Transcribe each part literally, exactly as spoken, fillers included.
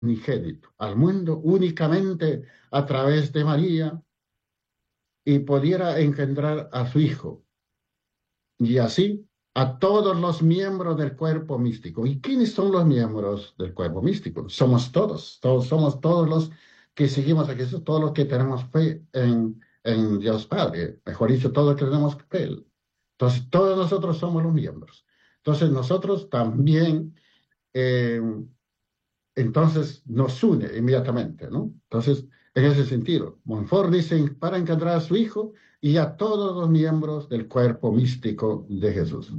unigénito al mundo únicamente a través de María y pudiera engendrar a su Hijo y así a todos los miembros del cuerpo místico. ¿Y quiénes son los miembros del cuerpo místico? Somos todos, todos somos todos los que seguimos a Jesús, todos los que tenemos fe en, en Dios Padre, mejor dicho, todos los que tenemos fe. Entonces, todos nosotros somos los miembros. Entonces, nosotros también, eh, entonces, nos une inmediatamente, ¿no? Entonces, en ese sentido, Montfort dice, para encontrar a su Hijo y a todos los miembros del cuerpo místico de Jesús.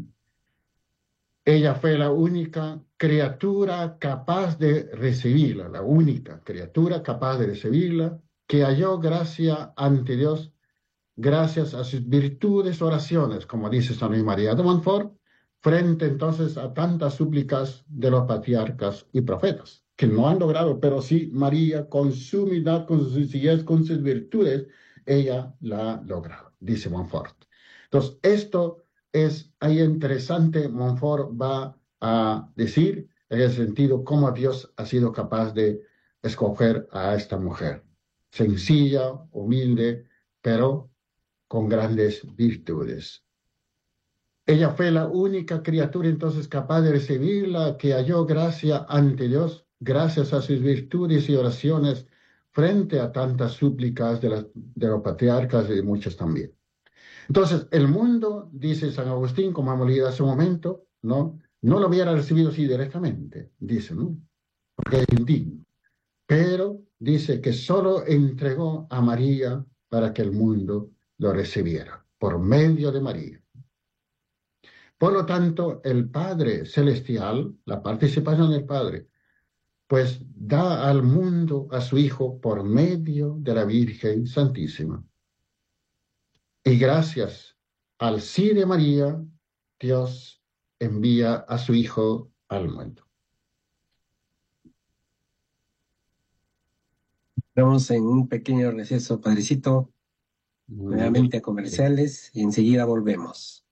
Ella fue la única criatura capaz de recibirla, la única criatura capaz de recibirla, que halló gracia ante Dios gracias a sus virtudes, oraciones, como dice San Luis María de Montfort, frente entonces a tantas súplicas de los patriarcas y profetas, que no han logrado, pero sí María, con su humildad, con su sencillez, con sus virtudes, ella la ha logrado, dice Montfort. Entonces, esto es ahí interesante. Montfort va a decir, en ese sentido, cómo Dios ha sido capaz de escoger a esta mujer, sencilla, humilde, pero con grandes virtudes. Ella fue la única criatura entonces capaz de recibirla, que halló gracia ante Dios, gracias a sus virtudes y oraciones, frente a tantas súplicas de, las, de los patriarcas y de muchos también. Entonces, el mundo, dice San Agustín, como hemos leído hace un momento, ¿no? No lo hubiera recibido así directamente, dice, ¿no? Porque es indigno. Pero dice que solo entregó a María para que el mundo lo recibiera, por medio de María. Por lo tanto, el Padre Celestial, la participación del Padre, pues da al mundo a su Hijo por medio de la Virgen Santísima. Y gracias al sí de María, Dios envía a su Hijo al mundo. Estamos en un pequeño receso, padrecito, Muy bien. nuevamente a comerciales y enseguida volvemos.